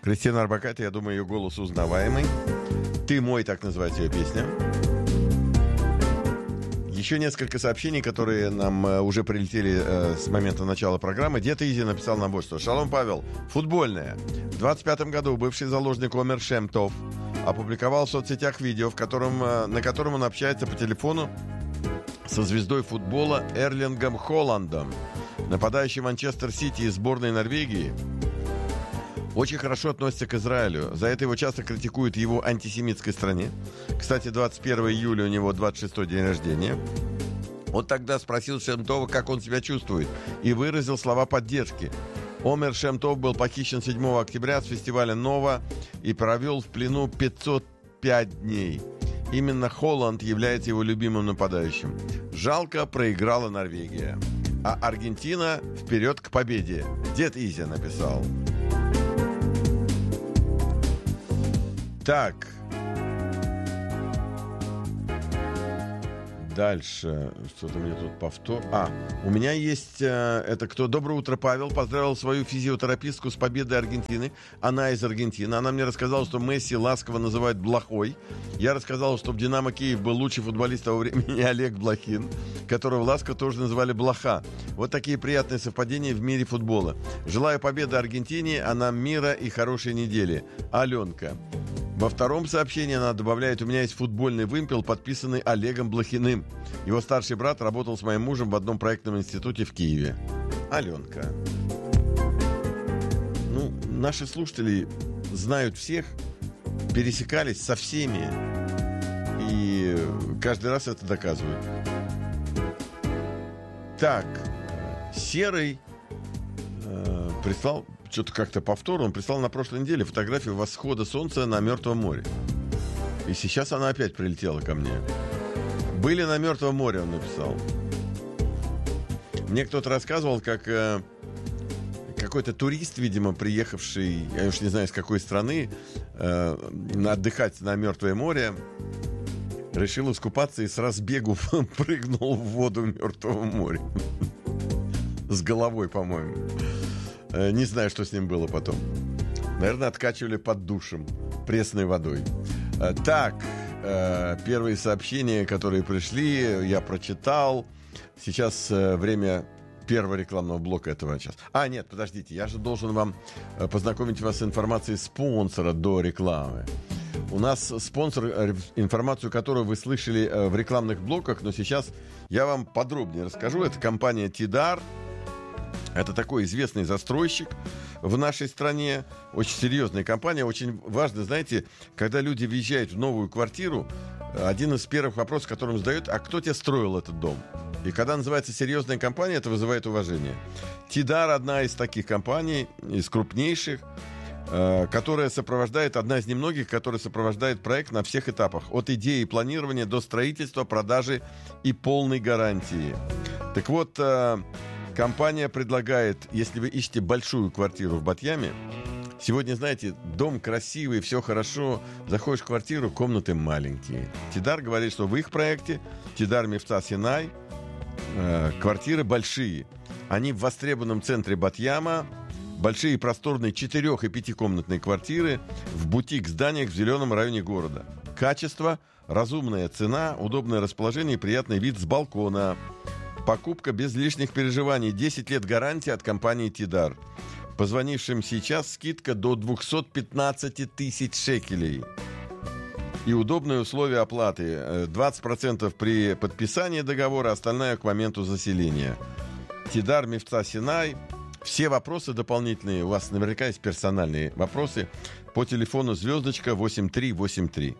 Кристина Орбакайте, я думаю, ее голос узнаваемый. «Ты мой», так называется ее песня. Еще несколько сообщений, которые нам уже прилетели с момента начала программы. Дед Изи написал нам вот что. Шалом, Павел. Футбольная. В 25-м году бывший заложник Омер Шем Тов опубликовал в соцсетях видео, на котором он общается по телефону со звездой футбола Эрлингом Холландом, нападающий Манчестер Сити из сборной Норвегии. Очень хорошо относится к Израилю. За это его часто критикуют в его антисемитской стране. Кстати, 21 июля у него 26-й день рождения. Он тогда спросил Шем-Това, как он себя чувствует, и выразил слова поддержки. Омер Шем-Тов был похищен 7 октября с фестиваля «Нова» и провел в плену 505 дней. Именно Холланд является его любимым нападающим. Жалко, проиграла Норвегия. А Аргентина вперед к победе. Дед Изя написал. Так. Дальше. Что-то мне тут повтор. У меня есть... это кто? Доброе утро, Павел. Поздравил свою физиотерапистку с победой Аргентины. Она из Аргентины. Она мне рассказала, что Месси ласково называют Блохой. Я рассказал, что в «Динамо Киев» был лучший футболист того времени Олег Блохин, которого ласково тоже называли Блоха. Вот такие приятные совпадения в мире футбола. Желаю победы Аргентине, а нам мира и хорошей недели. Аленка. Во втором сообщении она добавляет: у меня есть футбольный вымпел, подписанный Олегом Блохиным. Его старший брат работал с моим мужем в одном проектном институте в Киеве. Аленка. Ну, наши слушатели знают всех, пересекались со всеми, и каждый раз это доказывают. Так, Серый прислал... Что-то как-то повторно. Он прислал на прошлой неделе фотографию восхода солнца на Мертвом море. И сейчас она опять прилетела ко мне. Были на Мертвом море, он написал. Мне кто-то рассказывал, как какой-то турист, видимо, приехавший, я уж не знаю, из какой страны, отдыхать на Мертвое море, решил искупаться и с разбегу прыгнул в воду Мертвого моря. С головой, по-моему. Не знаю, что с ним было потом. Наверное, откачивали под душем пресной водой. Так, первые сообщения, которые пришли, я прочитал. Сейчас время первого рекламного блока этого часа. Нет, подождите, я же должен вам познакомить вас с информацией спонсора до рекламы. У нас спонсор, информацию которую вы слышали в рекламных блоках, но сейчас я вам подробнее расскажу. Это компания Тидар. Это такой известный застройщик в нашей стране. Очень серьезная компания. Очень важно, знаете, когда люди въезжают в новую квартиру, один из первых вопросов, которым задают: а кто тебе строил этот дом? И когда называется серьезная компания, это вызывает уважение. Тидар — одна из таких компаний, из крупнейших, которая сопровождает, одна из немногих, которая сопровождает проект на всех этапах. От идеи и планирования до строительства, продажи и полной гарантии. Так вот... компания предлагает, если вы ищете большую квартиру в Батьяме, сегодня, знаете, дом красивый, все хорошо, заходишь в квартиру, комнаты маленькие. Тидар говорит, что в их проекте Тидар Мифта Синай квартиры большие. Они в востребованном центре Батьяма, большие просторные 4- и 5-комнатные квартиры в бутик-зданиях в зеленом районе города. Качество, разумная цена, удобное расположение и приятный вид с балкона. Покупка без лишних переживаний. 10 лет гарантии от компании Тидар. Позвонившим сейчас скидка до 215 тысяч шекелей. И удобные условия оплаты. 20% при подписании договора, остальное к моменту заселения. Тидар Мифта Синай. Все вопросы дополнительные, у вас наверняка есть персональные вопросы, по телефону звездочка 8383.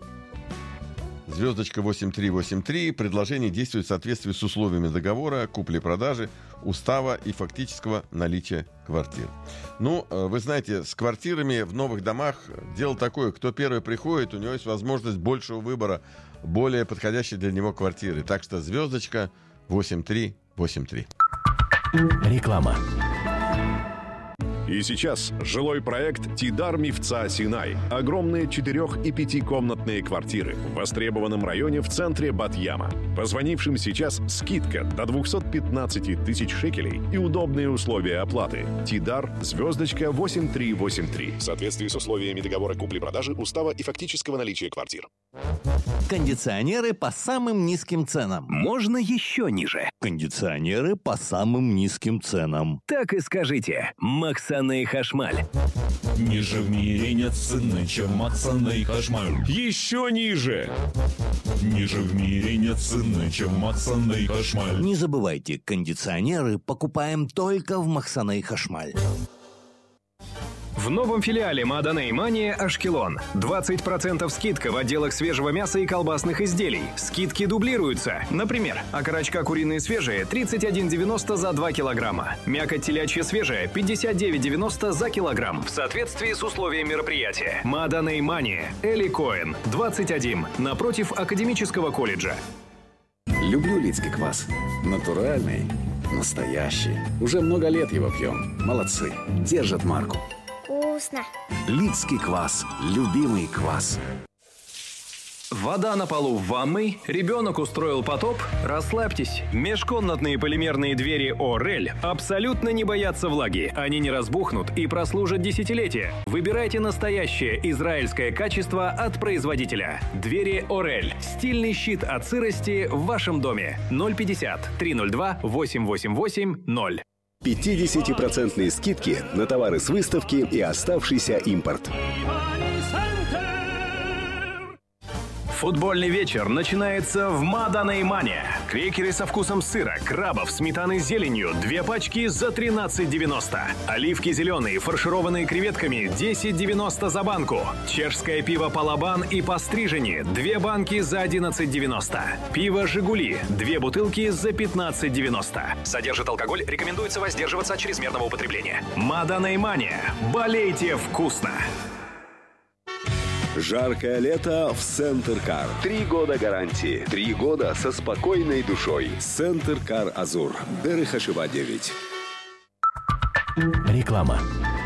Звездочка 8383. Предложение действует в соответствии с условиями договора, купли-продажи, устава и фактического наличия квартир. Ну, вы знаете, с квартирами в новых домах дело такое: кто первый приходит, у него есть возможность большего выбора, более подходящей для него квартиры. Так что звездочка 8383. Реклама. И сейчас жилой проект «Тидар Мифца Синай». Огромные 4- и 5-комнатные квартиры в востребованном районе в центре Бат-Яма. Позвонившим сейчас скидка до 215 тысяч шекелей и удобные условия оплаты. «Тидар» / 8383. В соответствии с условиями договора купли-продажи, устава и фактического наличия квартир. Кондиционеры по самым низким ценам. Можно еще ниже. Кондиционеры по самым низким ценам. Так и скажите. Максаней Хашмаль. Ниже в мире нет цены, чем Максаней Хашмаль. Еще ниже! Ниже в мире нет цены, чем Максаней Хашмаль. Не забывайте, кондиционеры покупаем только в Максаней Хашмаль. В новом филиале Маданей Мания Ашкелон. 20% скидка в отделах свежего мяса и колбасных изделий. Скидки дублируются. Например, окорочка куриные свежие 31,90 за 2 килограмма. Мякоть телячья свежая 59,90 за килограмм. В соответствии с условиями мероприятия. Маданей Мания. Эли Коэн. 21. Напротив Академического колледжа. Люблю лидский квас. Натуральный, настоящий. Уже много лет его пьем. Молодцы. Держат марку. Вкусно. Лидский квас. Любимый квас. Вода на полу в ванной, ребенок устроил потоп, расслабьтесь. Межкомнатные полимерные двери Орель абсолютно не боятся влаги. Они не разбухнут и прослужат десятилетия. Выбирайте настоящее израильское качество от производителя. Двери Орель. Стильный щит от сырости в вашем доме. 050-302-888-0. 50% скидки на товары с выставки и оставшийся импорт. Футбольный вечер начинается в Маданей Мания. Крекеры со вкусом сыра, крабов, сметаны с зеленью. 2 пачки за 13,90. Оливки зеленые, фаршированные креветками 10,90 за банку. Чешское пиво Палабан и Пострижени 2 банки за 11,90. Пиво Жигули 2 бутылки за 15,90. Содержит алкоголь, рекомендуется воздерживаться от чрезмерного употребления. Маданей Мания. Болейте вкусно! Жаркое лето в Центр Кар. 3 года гарантии. 3 года со спокойной душой. Центр Кар Азур. Дерехашева 9. Реклама.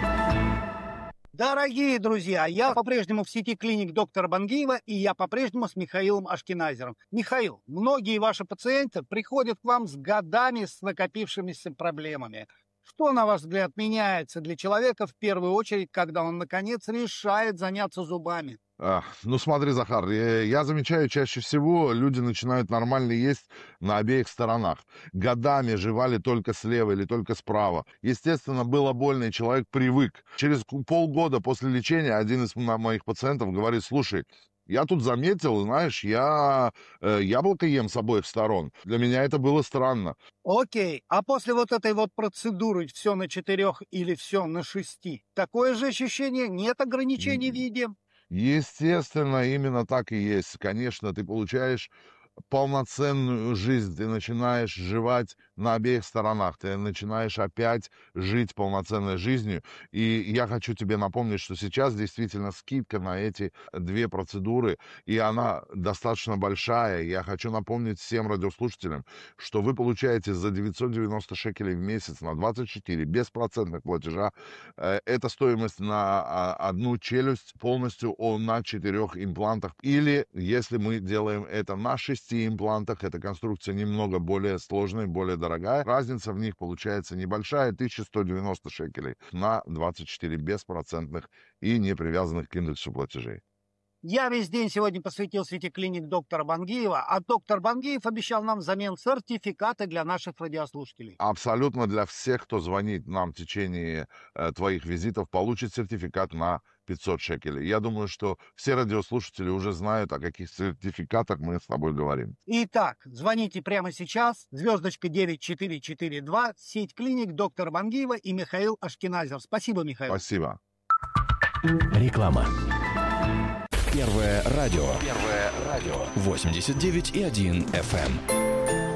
Дорогие друзья, я по-прежнему в сети клиник доктора Бангиева, и я по-прежнему с Михаилом Ашкеназером. Михаил, многие ваши пациенты приходят к вам с годами с накопившимися проблемами. Что, на ваш взгляд, меняется для человека в первую очередь, когда он, наконец, решает заняться зубами? Ну смотри, Захар, я замечаю, чаще всего люди начинают нормально есть на обеих сторонах. Годами жевали только слева или только справа. Естественно, было больно, и человек привык. Через полгода после лечения один из моих пациентов говорит: слушай, я тут заметил, знаешь, я яблоко ем с обоих сторон. Для меня это было странно. Окей, а после вот этой вот процедуры все на 4 или все на 6, такое же ощущение, нет ограничений в еде? Естественно, именно так и есть. Конечно, ты получаешь полноценную жизнь, ты начинаешь жевать на обеих сторонах, ты начинаешь опять жить полноценной жизнью. И я хочу тебе напомнить, что сейчас действительно скидка на эти 2 процедуры, и она достаточно большая. Я хочу напомнить всем радиослушателям, что вы получаете за 990 шекелей в месяц на 24 беспроцентных платежа. Это стоимость на 1 челюсть полностью на 4 имплантах. Или, если мы делаем это на 6 имплантах, эта конструкция немного более сложная, более дорогая. Разница в них получается небольшая, 1190 шекелей на 24 беспроцентных и не привязанных к индексу платежей. Я весь день сегодня посвятил сети клиник доктора Бангиева, а доктор Бангиев обещал нам взамен сертификаты для наших радиослушателей. Абсолютно для всех, кто звонит нам в течение твоих визитов, получит сертификат на 500 шекелей. Я думаю, что все радиослушатели уже знают, о каких сертификатах мы с тобой говорим. Итак, звоните прямо сейчас, звездочка 9442, сеть клиник доктора Бангиева и Михаил Ашкеназер. Спасибо, Михаил. Спасибо. Реклама. Первое радио. 89,1 FM.